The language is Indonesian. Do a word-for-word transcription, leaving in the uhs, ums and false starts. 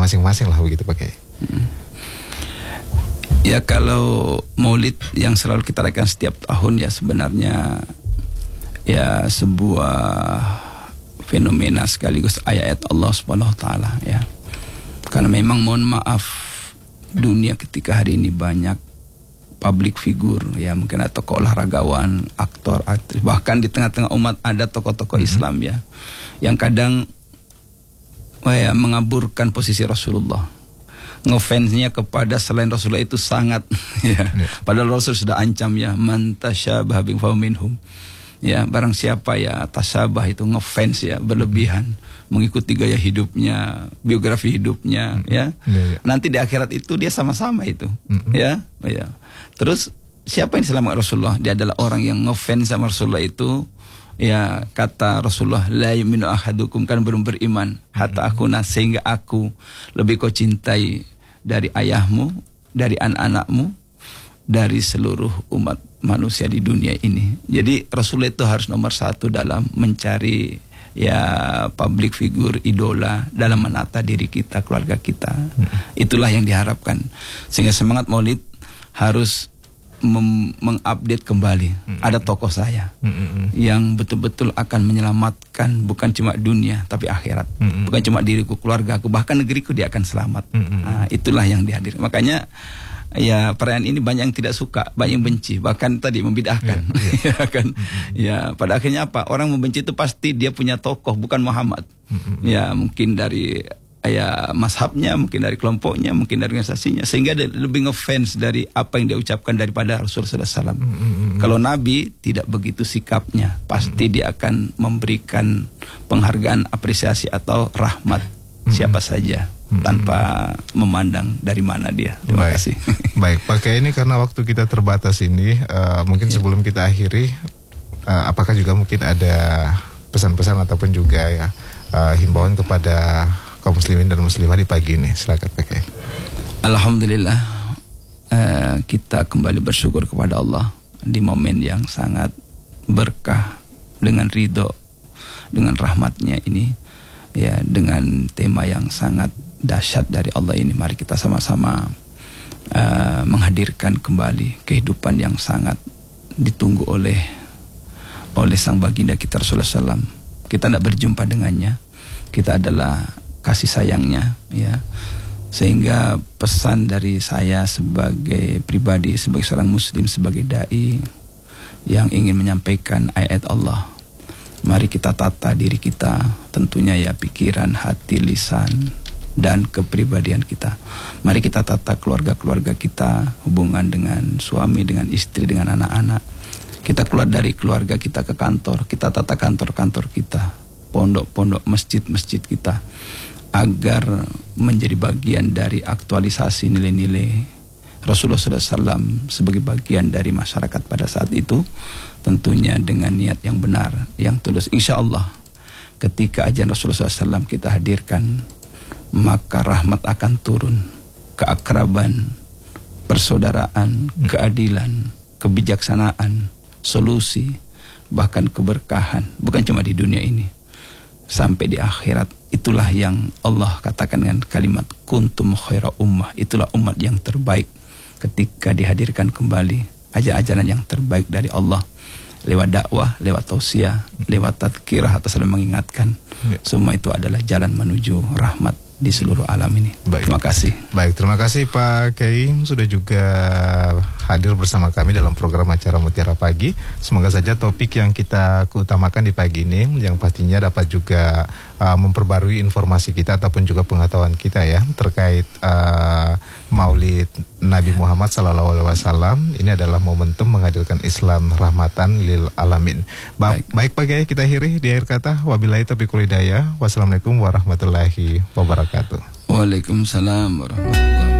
masing-masing lah begitu Pak Kiai. Hmm. Ya kalau Maulid yang selalu kita rayakan setiap tahun ya sebenarnya ya sebuah fenomena sekaligus ayat Allah Subhanahu wa taala ya. Karena memang mohon maaf dunia ketika hari ini banyak public figure ya, mungkin ada tokoh olahragawan, aktor, aktris, bahkan di tengah-tengah umat ada tokoh-tokoh mm-hmm. Islam ya yang kadang oh ya, mengaburkan posisi Rasulullah, ngefansnya kepada selain Rasulullah itu sangat ya. Yeah. Padahal Rasul sudah ancam ya, man tasyabaha bi minhum. Ya, barang siapa ya tasabah itu ngefans ya berlebihan, mengikuti gaya hidupnya, biografi hidupnya, mm-hmm. ya. Yeah, yeah. Nanti di akhirat itu dia sama-sama itu, mm-hmm. ya, ya. Terus siapa yang diselamatkan Rasulullah? Dia adalah orang yang ngefans sama Rasulullah itu. Ya, kata Rasulullah, la yu'minu ahadukum, kan belum beriman hatta akuna, sehingga aku lebih kau cintai dari ayahmu, dari anak-anakmu, dari seluruh umat manusia di dunia ini. Jadi Rasulullah itu harus nomor satu dalam mencari ya public figure, idola dalam menata diri kita, keluarga kita. Itulah yang diharapkan. Sehingga semangat Maulid harus mem- mengupdate kembali. Mm-hmm. Ada tokoh saya mm-hmm. yang betul-betul akan menyelamatkan bukan cuma dunia tapi akhirat. Mm-hmm. Bukan cuma diriku, keluargaku, bahkan negeriku dia akan selamat. Mm-hmm. Nah, itulah yang dihadir. Makanya ya perayaan ini banyak yang tidak suka, banyak yang benci, bahkan tadi membid'ahkan. Yeah, yeah. ya kan? Mm-hmm. Ya pada akhirnya apa? Orang membenci itu pasti dia punya tokoh bukan Muhammad. Mm-hmm. Ya mungkin dari ya mazhabnya, mungkin dari kelompoknya, mungkin dari organisasinya, sehingga dia lebih ngefans dari apa yang dia ucapkan daripada Rasulullah sallallahu alaihi wasallam. Mm-hmm. Kalau Nabi tidak begitu sikapnya, pasti mm-hmm. dia akan memberikan penghargaan, apresiasi atau rahmat mm-hmm. siapa saja mm-hmm. tanpa memandang dari mana dia. Terima Baik. kasih. Baik, pakai ini karena waktu kita terbatas ini, uh, mungkin yeah. sebelum kita akhiri, uh, apakah juga mungkin ada pesan-pesan ataupun juga ya uh, himbauan kepada kaum muslimin dan muslimah di pagi ini? Silakan pakai. Alhamdulillah uh, kita kembali bersyukur kepada Allah di momen yang sangat berkah dengan ridho, dengan rahmatnya ini ya, dengan tema yang sangat dahsyat dari Allah ini. Mari kita sama-sama uh, menghadirkan kembali kehidupan yang sangat ditunggu oleh oleh sang baginda kita Rasulullah sallallahu alaihi wasallam. Kita tidak berjumpa dengannya, kita adalah kasih sayangnya ya, sehingga pesan dari saya sebagai pribadi, sebagai seorang muslim, sebagai dai yang ingin menyampaikan ayat Allah, mari kita tata diri kita, tentunya ya pikiran, hati, lisan dan kepribadian kita. Mari kita tata keluarga-keluarga kita, hubungan dengan suami, dengan istri, dengan anak-anak. Kita keluar dari keluarga kita ke kantor, kita tata kantor-kantor kita, pondok-pondok, masjid-masjid kita, agar menjadi bagian dari aktualisasi nilai-nilai Rasulullah sallallahu alaihi wasallam sebagai bagian dari masyarakat pada saat itu, tentunya dengan niat yang benar, yang tulus. Insya Allah ketika ajaran Rasulullah sallallahu alaihi wasallam kita hadirkan, maka rahmat akan turun, keakraban, persaudaraan, keadilan, kebijaksanaan, solusi, bahkan keberkahan, bukan cuma di dunia ini, sampai di akhirat. Itulah yang Allah katakan dengan kalimat kuntum khaira ummah, itulah umat yang terbaik ketika dihadirkan kembali ajaran-ajaran yang terbaik dari Allah lewat dakwah, lewat tausiah, lewat tadkirah atau saling mengingatkan. Ya. Semua itu adalah jalan menuju rahmat di seluruh alam ini. Baik. Terima kasih. Baik, terima kasih Pak Kiai sudah juga hadir bersama kami dalam program acara Mutiara Pagi. Semoga saja topik yang kita keutamakan di pagi ini yang pastinya dapat juga uh, memperbarui informasi kita ataupun juga pengetahuan kita ya terkait uh, Maulid Nabi Muhammad sallallahu alaihi wasallam. Ini adalah momentum menghadirkan Islam rahmatan lil alamin. Ba- baik. baik Pak Kiai, kita akhiri di akhir kata wabillahi taufiq wal hidayah. Wassalamualaikum warahmatullahi wabarakatuh. Waalaikumsalam warahmatullahi wabarakatuh.